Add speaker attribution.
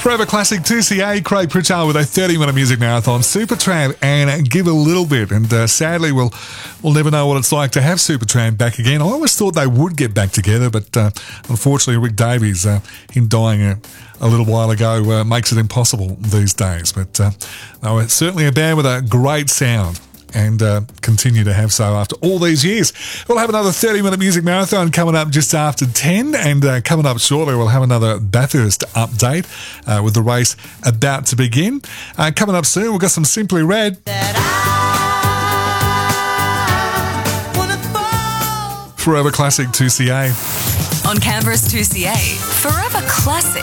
Speaker 1: Forever Classic 2CA, Craig Pritchard with a 30-minute music marathon, Supertramp and Give a Little Bit. And sadly, we'll never know what it's like to have Supertramp back again. I always thought they would get back together, but unfortunately, Rick Davies, him dying a little while ago, makes it impossible these days. But they were certainly a band with a great sound, and continue to have so after all these years. We'll have another 30-minute music marathon coming up just after 10, and coming up shortly we'll have another Bathurst update with the race about to begin. Coming up soon, we've got some Simply Red. Forever Classic 2CA.
Speaker 2: On Canberra's 2CA, Forever Classic